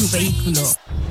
tu vehículo.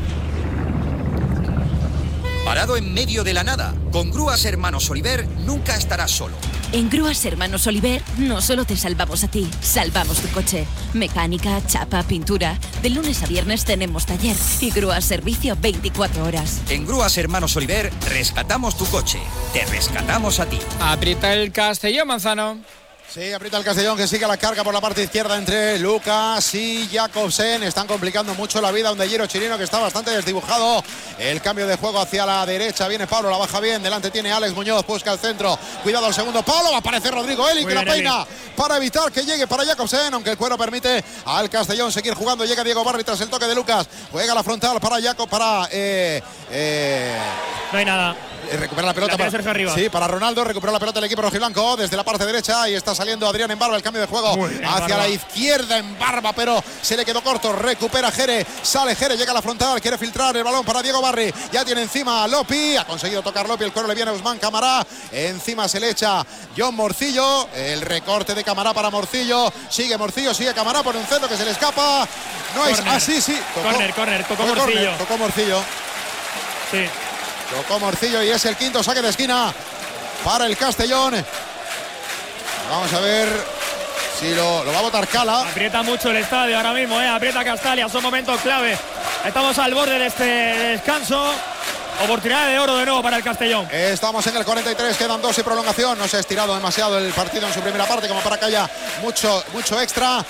Parado en medio de la nada, con Grúas Hermanos Oliver nunca estarás solo. En Grúas Hermanos Oliver no solo te salvamos a ti, salvamos tu coche. Mecánica, chapa, pintura. De lunes a viernes tenemos taller y grúas servicio 24 horas. En Grúas Hermanos Oliver rescatamos tu coche, te rescatamos a ti. Aprieta el Castellón, Manzano. Sí, aprieta el Castellón, que sigue la carga por la parte izquierda entre Lucas y Jacobsen. Están complicando mucho la vida a un Dellero Chirino que está bastante desdibujado. El cambio de juego hacia la derecha. Viene Pablo, la baja bien. Delante tiene Alex Muñoz, busca el centro. Cuidado al segundo palo. Va a aparecer Rodrigo Eli, que la peina para evitar que llegue para Jacobsen. Aunque el cuero permite al Castellón seguir jugando. Llega Diego Barri tras el toque de Lucas. Juega la frontal para Jacob, para... no hay nada. Recupera la pelota para Ronaldo. Recupera la pelota el equipo rojiblanco desde la parte derecha y está saliendo Adrián Embarba. El cambio de juego hacia la izquierda. Embarba, pero se le quedó corto. Recupera Jere, sale Jere, llega a la frontal, quiere filtrar el balón para Diego Barri. Ya tiene encima a Lopi, ha conseguido tocar Lopi, el cuero le viene a Usman Camará. Encima se le echa John Morcillo. El recorte de Camará para Morcillo. Sigue Morcillo, sigue Camará, pone un centro que se le escapa. No es así, sí. Corner, tocó Morcillo. Tocó Morcillo. Sí. Tocó Morcillo y es el quinto saque de esquina para el Castellón. Vamos a ver si lo va a botar Cala. Aprieta mucho el estadio ahora mismo, aprieta Castalia, son momentos clave. Estamos al borde de este descanso. Oportunidad de oro de nuevo para el Castellón. Estamos en el 43, quedan 2 y prolongación. No se ha estirado demasiado el partido en su primera parte como para que haya mucho extra.